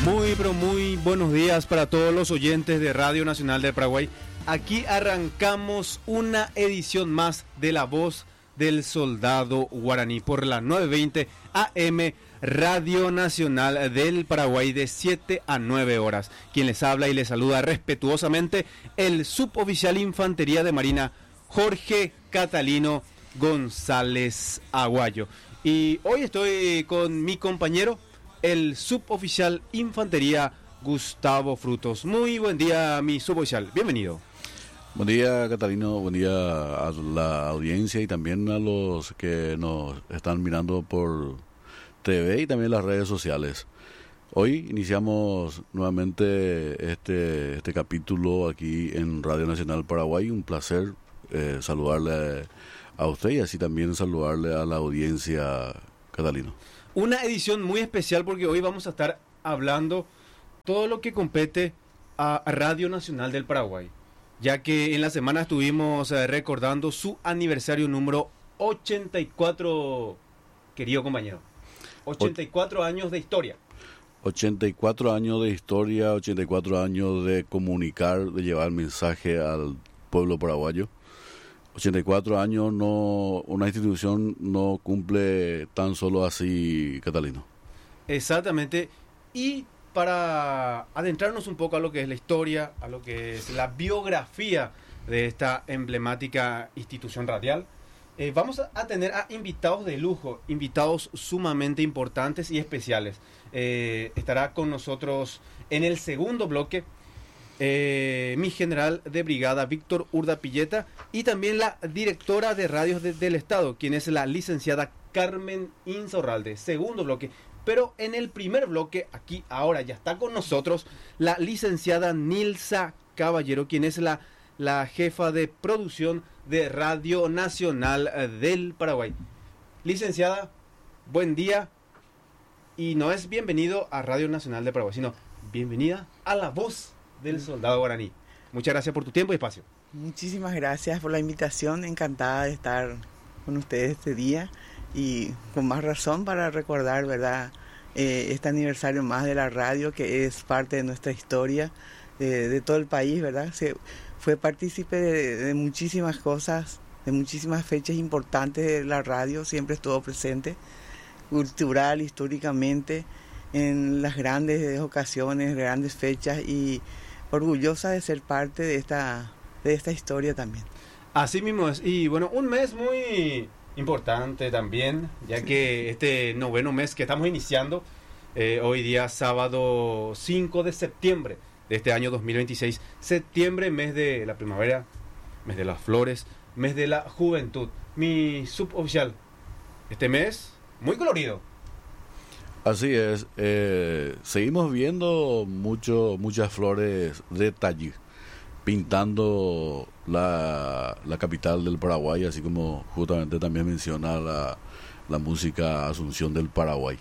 Muy, pero muy buenos días para todos los oyentes de Radio Nacional del Paraguay. Aquí arrancamos una edición más de La Voz del Soldado Guaraní por la 920 AM Radio Nacional del Paraguay de 7 a 9 horas. Quien les habla y les saluda respetuosamente el suboficial Infantería de Marina Jorge Catalino González Aguayo. Y hoy estoy con mi compañero, el suboficial Infantería Gustavo Frutos. Muy buen día, mi suboficial. Bienvenido. Buen día, Catalino. Buen día a la audiencia y también a los que nos están mirando por TV y también las redes sociales. Hoy iniciamos nuevamente este capítulo aquí en Radio Nacional Paraguay. Un placer saludarle a usted y así también saludarle a la audiencia, Catalino. Una edición muy especial porque hoy vamos a estar hablando todo lo que compete a Radio Nacional del Paraguay, ya que en la semana estuvimos recordando su aniversario número 84, querido compañero. 84 años de historia. 84 años de historia, 84 años de comunicar, de llevar mensaje al pueblo paraguayo. 84 años, una institución no cumple tan solo así, Catalino. Exactamente. Y para adentrarnos un poco a lo que es la historia, a lo que es la biografía de esta emblemática institución radial, vamos a tener a invitados de lujo, invitados sumamente importantes y especiales. Estará con nosotros en el segundo bloque mi general de brigada Víctor Urdapilleta y también la directora de radios del Estado, quien es la licenciada Carmen Insaurralde. Segundo bloque. Pero en el primer bloque, aquí ahora ya está con nosotros la licenciada Nilsa Caballero, quien es la jefa de producción de Radio Nacional del Paraguay. Licenciada, buen día. Y no es bienvenido a Radio Nacional del Paraguay, sino bienvenida a La Voz del Soldado Guaraní. Muchas gracias por tu tiempo y espacio. Muchísimas gracias por la invitación. Encantada de estar con ustedes este día. Y con más razón para recordar, ¿verdad?, este aniversario más de la radio, que es parte de nuestra historia, de todo el país, ¿verdad? Fue partícipe de muchísimas cosas, de muchísimas fechas importantes de la radio, siempre estuvo presente, cultural, históricamente, en las grandes ocasiones, grandes fechas, y orgullosa de ser parte de esta historia también. Así mismo es. Y bueno, un mes muy importante también, ya que este noveno mes que estamos iniciando, hoy día sábado 5 de septiembre de este año 2026, septiembre, mes de la primavera, mes de las flores, mes de la juventud. Mi suboficial, este mes muy colorido. Así es, seguimos viendo muchas flores de talle pintando la capital del Paraguay, así como justamente también menciona la música Asunción del Paraguay.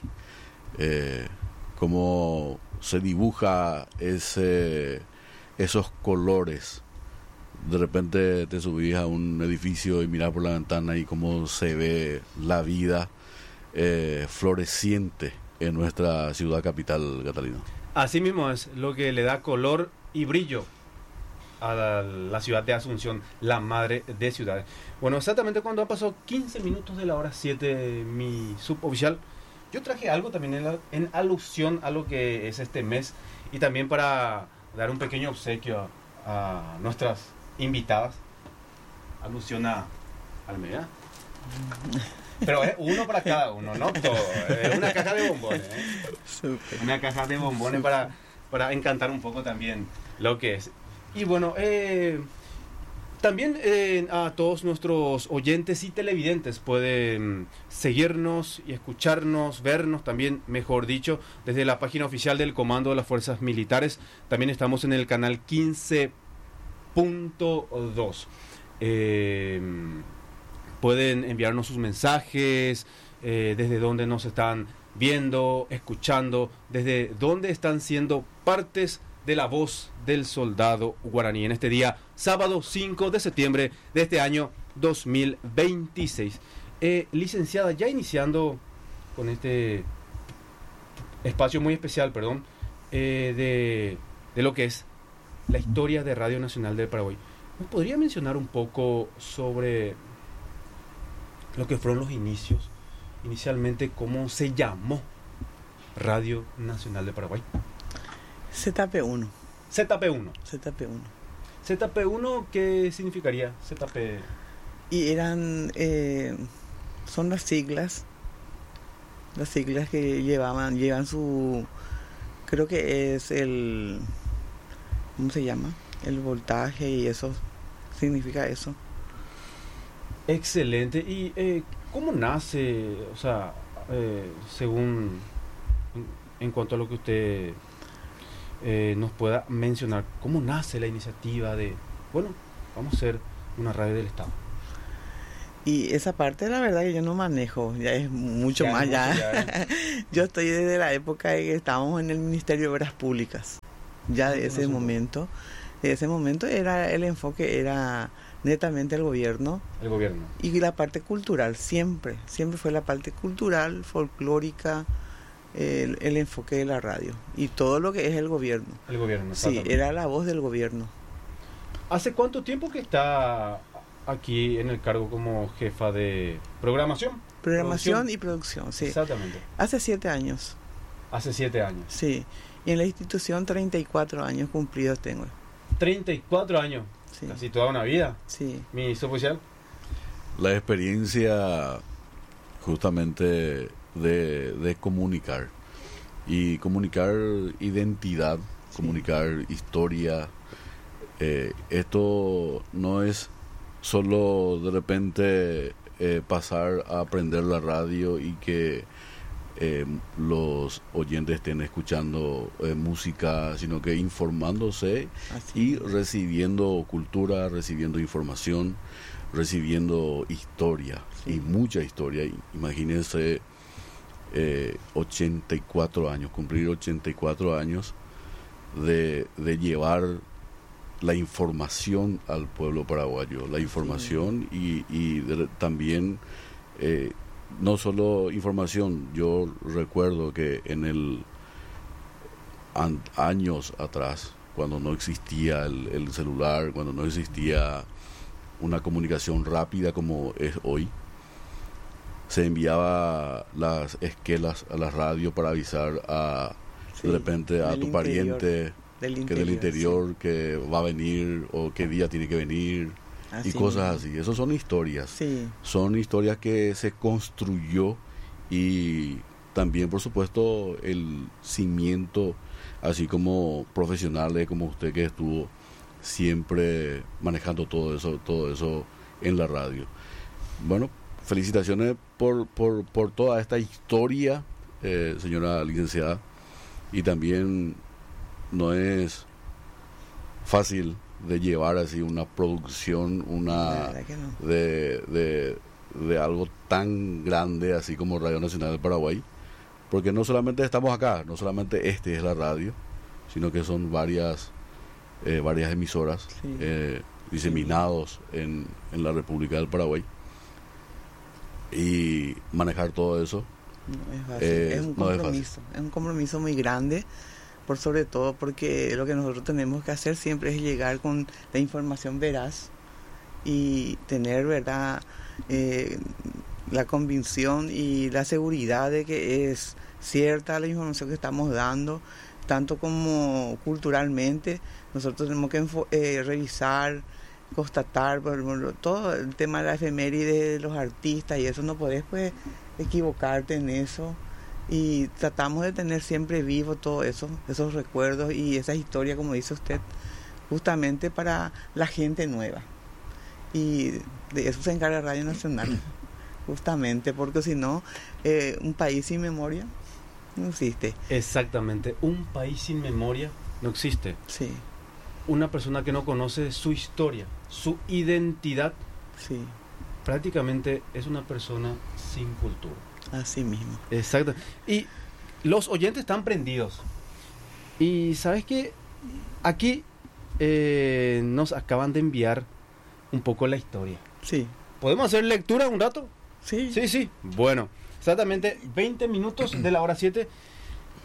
Cómo se dibuja esos colores. De repente te subís a un edificio y mirás por la ventana y cómo se ve la vida floreciente en nuestra ciudad capital, Catalino. Así mismo es lo que le da color y brillo a la ciudad de Asunción, la madre de ciudades. Bueno, exactamente cuando ha pasado 15 minutos de la hora 7, mi suboficial, yo traje algo también en alusión a lo que es este mes y también para dar un pequeño obsequio a nuestras invitadas, alusión a Almeida. Pero es uno para cada uno, no todo. Es una caja de bombones. Super. Una caja de bombones para encantar un poco también lo que es. Y bueno, también a todos nuestros oyentes y televidentes pueden seguirnos y escucharnos, vernos también, mejor dicho, desde la página oficial del Comando de las Fuerzas Militares. También estamos en el canal 15.2. Pueden enviarnos sus mensajes, desde dónde nos están viendo, escuchando, desde dónde están siendo partes de La Voz del Soldado Guaraní en este día, sábado 5 de septiembre de este año 2026. Licenciada, ya iniciando con este espacio muy especial, de lo que es la historia de Radio Nacional del Paraguay. ¿Nos podría mencionar un poco sobre lo que fueron los inicios? Inicialmente, ¿cómo se llamó Radio Nacional del Paraguay? ZP1. ZP1. ZP1. ZP1, ¿qué significaría ZP? Y eran, son las siglas que llevan su, creo que es el, ¿cómo se llama? El voltaje y eso, significa eso. Excelente. ¿Y cómo nace, o sea, según, en cuanto a lo que usted nos pueda mencionar, cómo nace la iniciativa de, bueno, vamos a hacer una radio del Estado? Y esa parte, la verdad, que yo no manejo, ya es mucho más ya. Yo estoy desde la época de que estábamos en el Ministerio de Obras Públicas. Ya de ese momento era el enfoque, era netamente el gobierno. El gobierno. Y la parte cultural, siempre fue la parte cultural, folclórica, el enfoque de la radio. Y todo lo que es el gobierno. El gobierno, sí, era la voz del gobierno. ¿Hace cuánto tiempo que está aquí en el cargo como jefa de programación? Programación y producción, sí. Exactamente. Hace 7 años. Hace 7 años. Sí. Y en la institución 34 años cumplidos tengo. 34 años. Sí. Casi toda una vida. Sí. ¿Mi oficial? La experiencia justamente de comunicar. Y comunicar identidad, comunicar historia. Esto no es solo de repente pasar a aprender la radio y que los oyentes estén escuchando música, sino que informándose y recibiendo cultura, recibiendo información, recibiendo historia, y mucha historia. Imagínense 84 años, cumplir 84 años de llevar la información al pueblo paraguayo, la información y también no solo información. Yo recuerdo que en el años atrás, cuando no existía el celular, cuando no existía una comunicación rápida como es hoy, se enviaba las esquelas a la radio para avisar de repente a tu pariente que del interior que va a venir o qué día tiene que venir. Así y cosas así. Esas son historias. Sí. Son historias que se construyó, y también, por supuesto, el cimiento, así como profesionales como usted, que estuvo siempre manejando todo eso en la radio. Bueno, felicitaciones por toda esta historia, señora licenciada, y también no es fácil de llevar así una producción, de algo tan grande así como Radio Nacional del Paraguay, porque no solamente estamos acá, no solamente es la radio, sino que son varias emisoras diseminados en la República del Paraguay, y manejar todo eso no es fácil. Es un compromiso, es un compromiso muy grande, por sobre todo porque lo que nosotros tenemos que hacer siempre es llegar con la información veraz y tener, ¿verdad?, la convicción y la seguridad de que es cierta la información que estamos dando, tanto como culturalmente. Nosotros tenemos que revisar, constatar, por ejemplo, todo el tema de la efeméride de los artistas y eso, no podés pues equivocarte en eso. Y tratamos de tener siempre vivo todo eso, esos recuerdos y esas historias, como dice usted, justamente para la gente nueva. Y de eso se encarga Radio Nacional, justamente, porque si no, un país sin memoria no existe. Exactamente, un país sin memoria no existe. Sí. Una persona que no conoce su historia, su identidad, sí, prácticamente es una persona sin cultura. Así mismo. Exacto. Y los oyentes están prendidos. Y ¿sabes qué? Aquí nos acaban de enviar un poco la historia. Sí. ¿Podemos hacer lectura un rato? Sí. Sí. Bueno, exactamente 20 minutos de la hora 7.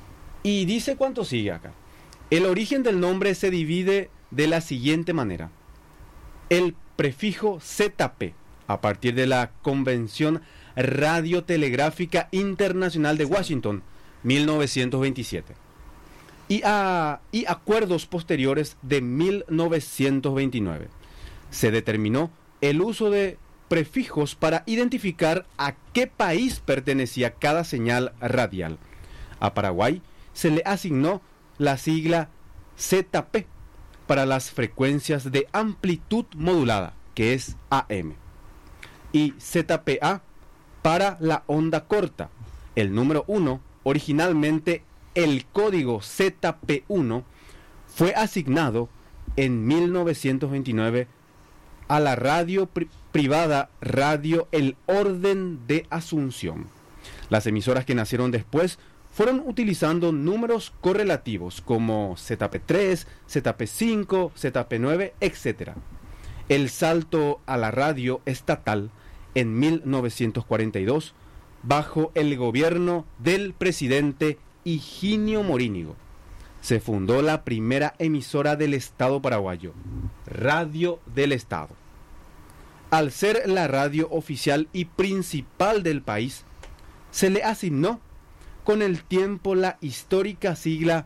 Y dice cuánto sigue acá. El origen del nombre se divide de la siguiente manera. El prefijo ZP, a partir de la Convención Radiotelegráfica Internacional de Washington, 1927, y acuerdos posteriores de 1929, se determinó el uso de prefijos para identificar a qué país pertenecía cada señal radial. A Paraguay se le asignó la sigla ZP para las frecuencias de amplitud modulada, que es AM, y ZPA para la onda corta. El número 1, originalmente el código ZP1, fue asignado en 1929 a la radio privada Radio El Orden de Asunción. Las emisoras que nacieron después fueron utilizando números correlativos como ZP3, ZP5, ZP9, etc. El salto a la radio estatal en 1942, bajo el gobierno del presidente Higinio Morínigo, se fundó la primera emisora del Estado paraguayo, Radio del Estado. Al ser la radio oficial y principal del país, se le asignó con el tiempo la histórica sigla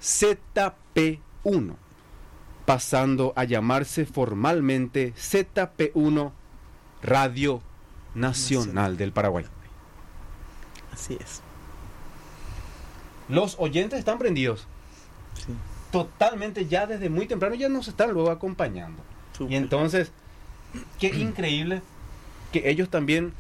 ZP1, pasando a llamarse formalmente ZP1 Radio Nacional del Paraguay. Así es. Los oyentes están prendidos. Sí. Totalmente, ya desde muy temprano ya nos están luego acompañando. Súper. Y entonces, qué increíble que ellos también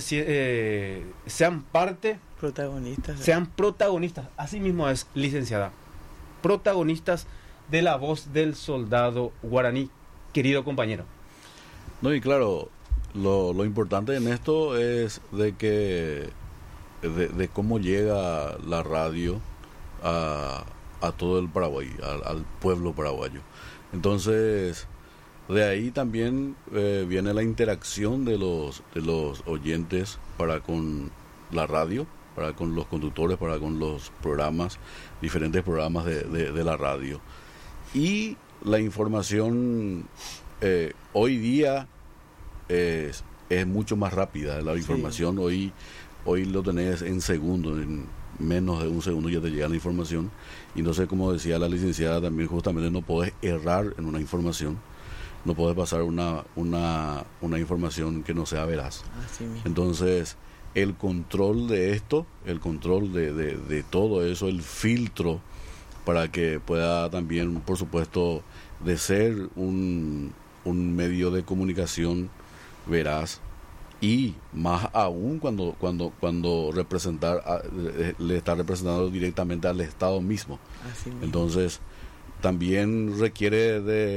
sean parte, Protagonistas. sean protagonistas. Así mismo es, licenciada. Protagonistas de la voz del soldado guaraní, querido compañero. No, y claro, lo importante en esto es de que de cómo llega la radio a todo el Paraguay, al pueblo paraguayo. Entonces, de ahí también viene la interacción de los oyentes para con la radio, para con los conductores, para con los programas, diferentes programas de la radio. Y la información hoy día es mucho más rápida. La información hoy lo tenés en segundos, en menos de un segundo ya te llega la información. Y entonces, como decía la licenciada, también justamente no podés errar en una información, no podés pasar una información que no sea veraz. Así mismo. Entonces, el control de esto, el control de todo eso, el filtro para que pueda también, por supuesto, de ser un medio de comunicación veraz, y más aún cuando representar le está representando directamente al Estado mismo. Así mismo. Entonces también requiere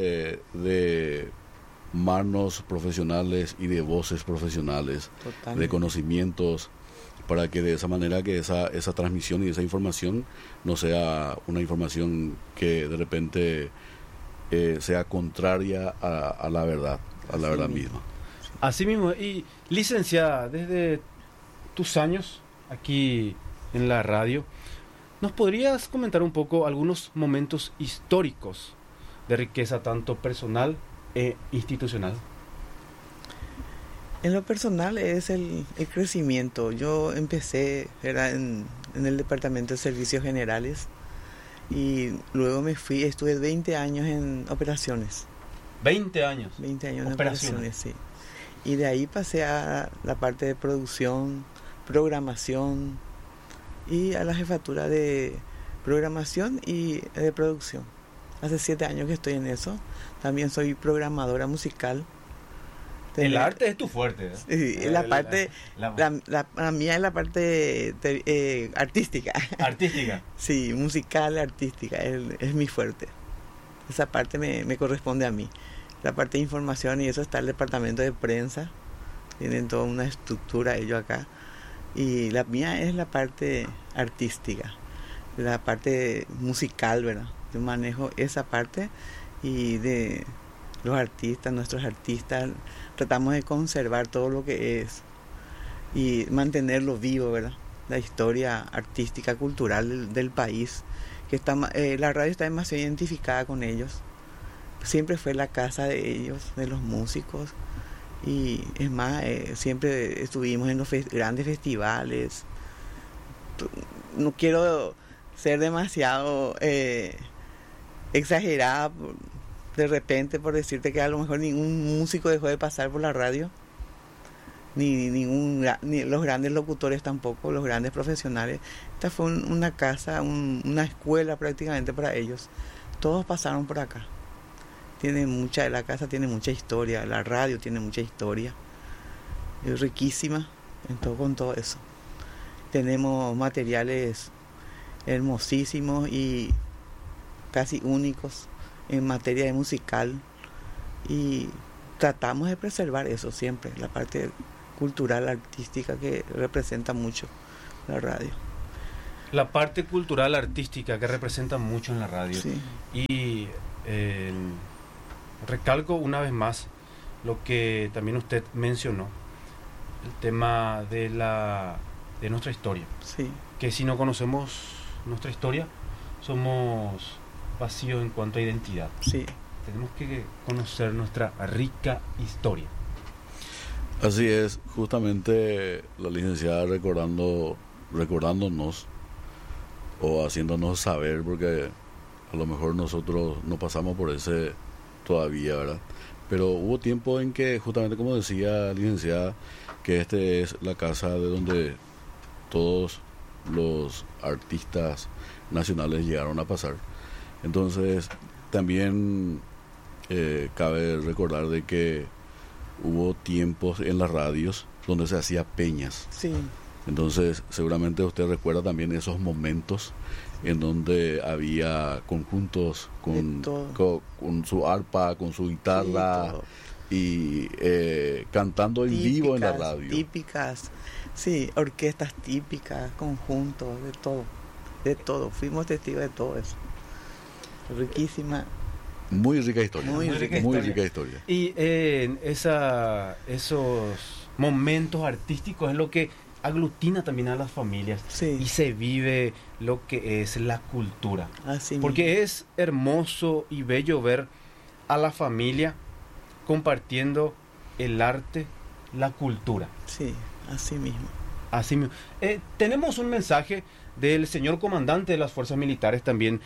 de manos profesionales y de voces profesionales, Totalmente. de conocimientos, para que de esa manera que esa transmisión y esa información no sea una información que de repente sea contraria a la verdad, a la verdad misma. Así mismo, y licenciada, desde tus años aquí en la radio, ¿nos podrías comentar un poco algunos momentos históricos de riqueza tanto personal e institucional? En lo personal es el crecimiento. Yo empecé, era en el departamento de servicios generales, y luego me fui, estuve 20 años en operaciones. 20 años. 20 años en Operaciones. operaciones, sí. Y de ahí pasé a la parte de producción, programación y a la jefatura de programación y de producción. Hace 7 años que estoy en eso. También soy programadora musical. El arte es tu fuerte, ¿eh? Sí, la parte, la mía es la parte artística. Artística. Sí, musical, artística, es mi fuerte. Esa parte me corresponde a mí. La parte de información y eso está el departamento de prensa. Tienen toda una estructura ellos acá. Y la mía es la parte artística, la parte musical, ¿verdad? Yo manejo esa parte, y de los artistas, nuestros artistas, tratamos de conservar todo lo que es y mantenerlo vivo, ¿verdad? la historia artística, cultural del país, que la radio está demasiado identificada con ellos. Siempre fue la casa de ellos, de los músicos, y es más, siempre estuvimos en los grandes festivales. No quiero ser demasiado exagerada de repente por decirte que a lo mejor ningún músico dejó de pasar por la radio, ni los grandes locutores tampoco, los grandes profesionales. Esta fue una casa, una escuela prácticamente para ellos. Todos pasaron por acá. La casa tiene mucha historia, la radio tiene mucha historia, es riquísima con todo eso. Tenemos materiales hermosísimos y casi únicos en materia de musical, y tratamos de preservar eso siempre, la parte cultural, artística, que representa mucho la radio. La parte cultural, artística, que representa mucho en la radio. Sí. Y recalco una vez más lo que también usted mencionó, el tema de nuestra historia. Sí. Que si no conocemos nuestra historia, somos vacíos en cuanto a identidad. Sí. Tenemos que conocer nuestra rica historia. Así es, justamente la licenciada recordándonos o haciéndonos saber, porque a lo mejor nosotros no pasamos por ese todavía, ¿verdad? Pero hubo tiempo en que, justamente como decía la licenciada, que este es la casa de donde todos los artistas nacionales llegaron a pasar. Entonces también cabe recordar de que hubo tiempos en las radios donde se hacía peñas. Sí. Entonces seguramente usted recuerda también esos momentos en donde había conjuntos con su arpa, con su guitarra, y cantando en vivo en la radio. Típicas, sí, orquestas típicas, conjuntos, de todo. Fuimos testigos de todo eso. Riquísima. Muy rica historia. Muy rica historia. Y esos momentos artísticos es lo que aglutina también a las familias. Sí. Y se vive lo que es la cultura. Así porque mismo. es hermoso y bello ver a la familia compartiendo el arte, la cultura. Sí, así mismo. Así mismo. Tenemos un mensaje del señor comandante de las fuerzas militares también.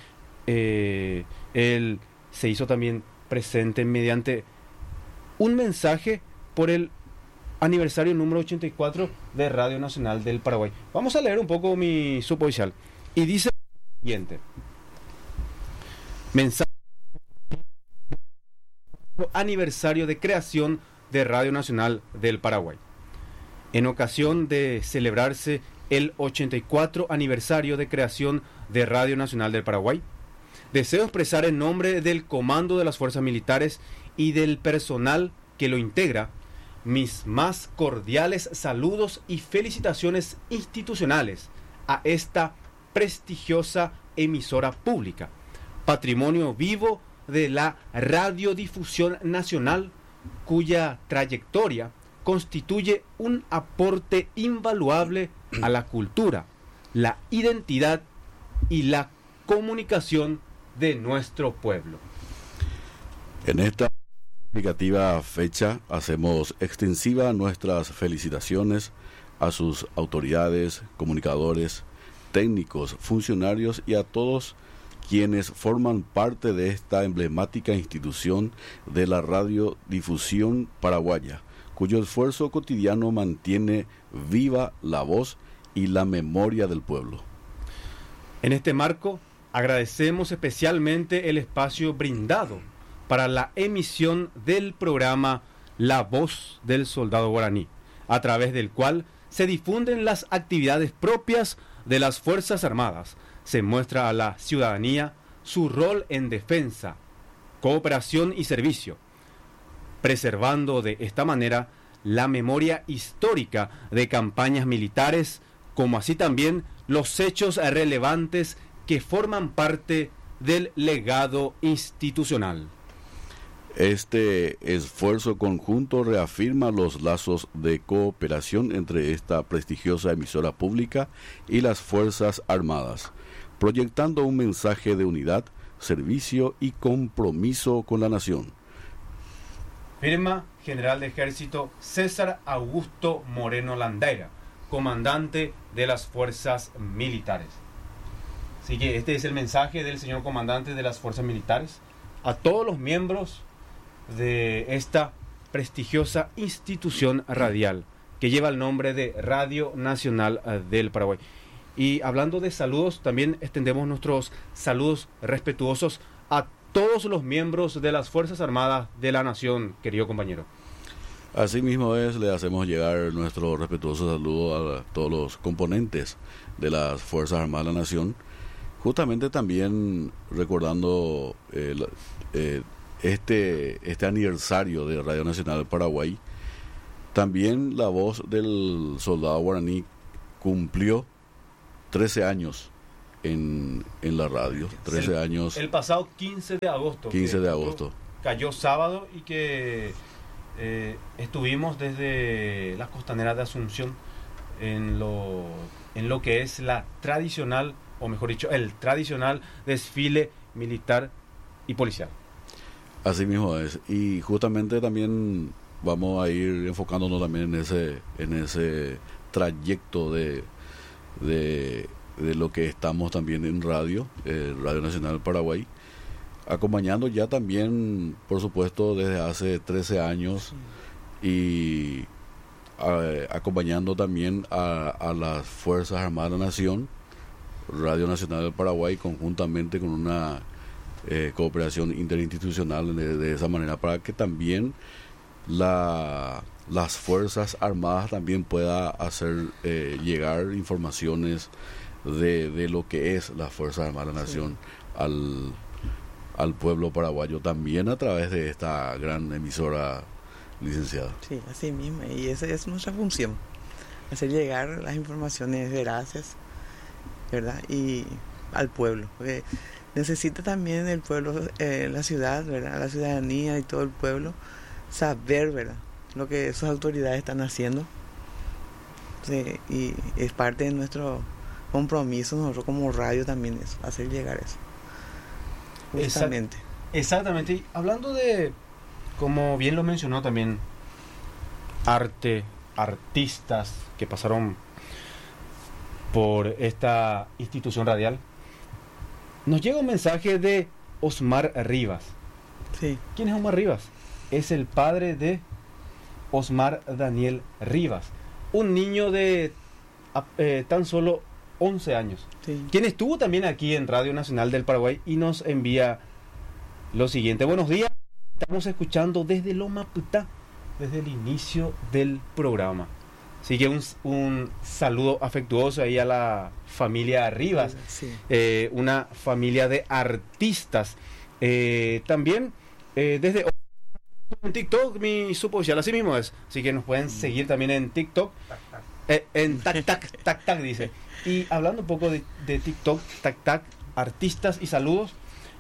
Él se hizo también presente mediante un mensaje por el aniversario número 84 de Radio Nacional del Paraguay. Vamos a leer un poco mi suboficial. Y dice lo siguiente. Mensaje aniversario de creación de Radio Nacional del Paraguay. En ocasión de celebrarse el 84 aniversario de creación de Radio Nacional del Paraguay, deseo expresar en nombre del Comando de las Fuerzas Militares y del personal que lo integra mis más cordiales saludos y felicitaciones institucionales a esta prestigiosa emisora pública, patrimonio vivo de la radiodifusión nacional, cuya trayectoria constituye un aporte invaluable a la cultura, la identidad y la comunicación de nuestro pueblo. En esta significativa fecha hacemos extensiva nuestras felicitaciones a sus autoridades, comunicadores, técnicos, funcionarios y a todos quienes forman parte de esta emblemática institución de la radiodifusión paraguaya, cuyo esfuerzo cotidiano mantiene viva la voz y la memoria del pueblo. En este marco, agradecemos especialmente el espacio brindado para la emisión del programa La Voz del Soldado Guaraní, a través del cual se difunden las actividades propias de las Fuerzas Armadas. Se muestra a la ciudadanía su rol en defensa, cooperación y servicio, preservando de esta manera la memoria histórica de campañas militares, como así también los hechos relevantes que forman parte del legado institucional. Este esfuerzo conjunto reafirma los lazos de cooperación entre esta prestigiosa emisora pública y las Fuerzas Armadas, proyectando un mensaje de unidad, servicio y compromiso con la nación. Firma General de Ejército César Augusto Moreno Landeira, comandante de las Fuerzas Militares. Así que este es el mensaje del señor comandante de las Fuerzas Militares a todos los miembros de esta prestigiosa institución radial que lleva el nombre de Radio Nacional del Paraguay. Y hablando de saludos, también extendemos nuestros saludos respetuosos a todos los miembros de las Fuerzas Armadas de la Nación, querido compañero. Asimismo le hacemos llegar nuestro respetuoso saludo a todos los componentes de las Fuerzas Armadas de la Nación, justamente también recordando este aniversario de Radio Nacional del Paraguay. También la voz del soldado guaraní cumplió 13 años en la radio, 13 años. El pasado 15 de agosto. 15 de agosto. Cayó sábado y que estuvimos desde las costaneras de Asunción en lo que es la tradicional, o mejor dicho, el tradicional desfile militar y policial. Así mismo es. Y justamente también vamos a ir enfocándonos también en ese trayecto de lo que estamos también en Radio Nacional del Paraguay, acompañando ya también, por supuesto, desde hace 13 años y acompañando también a las Fuerzas Armadas de la Nación, Radio Nacional del Paraguay, conjuntamente con una cooperación interinstitucional de esa manera, para que también las Fuerzas Armadas también pueda hacer llegar informaciones de lo que es las Fuerzas Armadas de la Nación al pueblo paraguayo, también a través de esta gran emisora, licenciada. Sí, así mismo, y esa es nuestra función, hacer llegar las informaciones veraces, ¿verdad? Y al pueblo, porque necesita también el pueblo, la ciudad, ¿verdad? La ciudadanía y todo el pueblo saber, ¿verdad?, lo que sus autoridades están haciendo. Sí, y es parte de nuestro compromiso, nosotros como radio también, es hacer llegar eso. Justamente. Exactamente. Y hablando de, como bien lo mencionó también, artistas que pasaron por esta institución radial, nos llega un mensaje de Osmar Rivas. Sí. ¿Quién es Osmar Rivas? Es el padre de Osmar Daniel Rivas, un niño de tan solo 11 años, Sí. quien estuvo también aquí en Radio Nacional del Paraguay y nos envía lo siguiente. Buenos días, estamos escuchando desde Loma Putá, desde el inicio del programa. Así que un saludo afectuoso ahí a la familia Rivas, Sí. Una familia de artistas. También desde en TikTok, mi suboficial, así mismo es. Así que nos pueden seguir también en TikTok. En tac, dice. Y hablando un poco de TikTok, tac, artistas y saludos.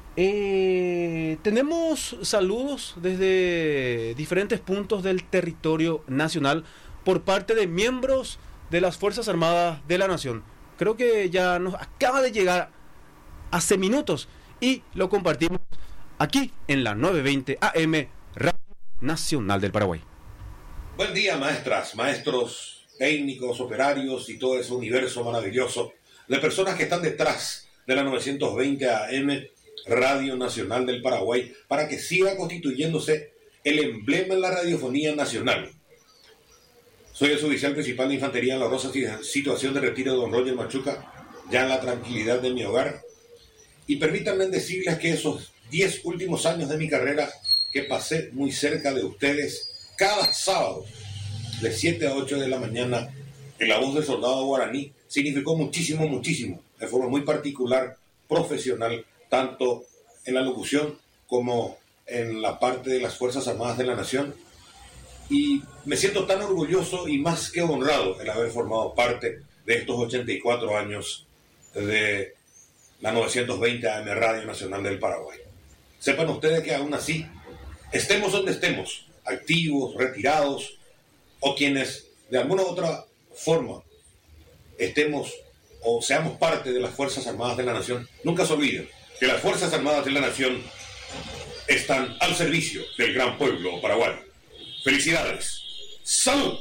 Tenemos saludos desde diferentes puntos del territorio nacional por parte de miembros de las Fuerzas Armadas de la Nación. Creo que ya nos acaba de llegar hace minutos y lo compartimos aquí en la 920 AM Radio Nacional del Paraguay. Buen día, maestras, maestros, técnicos, operarios y todo ese universo maravilloso de personas que están detrás de la 920 AM Radio Nacional del Paraguay para que siga constituyéndose el emblema en la radiofonía nacional. Soy el suboficial principal de Infantería en la Rosa, situación de retiro de don Roger Machuca, ya en la tranquilidad de mi hogar. Y permítanme decirles que esos 10 últimos años de mi carrera que pasé muy cerca de ustedes, cada sábado, de 7 a 8 de la mañana, en la voz del soldado guaraní, significó muchísimo, de forma muy particular, profesional, tanto en la locución como en la parte de las Fuerzas Armadas de la Nación. Y me siento tan orgulloso y más que honrado el haber formado parte de estos 84 años de la 920 AM Radio Nacional del Paraguay. Sepan ustedes que aún así estemos donde estemos, activos, retirados, o quienes de alguna u otra forma estemos o seamos parte de las Fuerzas Armadas de la Nación, nunca se olviden que las Fuerzas Armadas de la Nación están al servicio del gran pueblo paraguayo. ¡Felicidades! ¡Salud!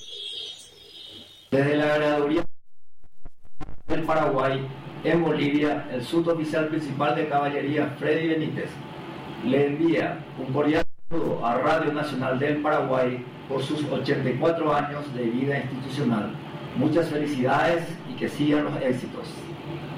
Desde la Agregaduría del Paraguay, en Bolivia, el suboficial principal de caballería, Freddy Benítez, le envía un cordial saludo a Radio Nacional del Paraguay por sus 84 años de vida institucional. Muchas felicidades y que sigan los éxitos.